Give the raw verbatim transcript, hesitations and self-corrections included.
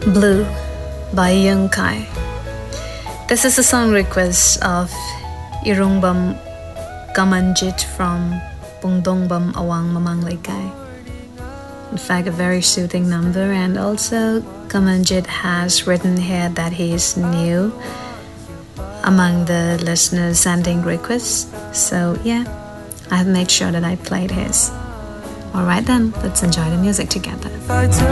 Blue by Young Kai. This is a song request of Irungbam Kamanjit from Pungdongbam Awang Mamanglekai. In fact, a very soothing number, and also Kamanjit has written here that he is new among the listeners sending requests. So yeah, I have made sure that I played his. Alright then, let's enjoy the music together.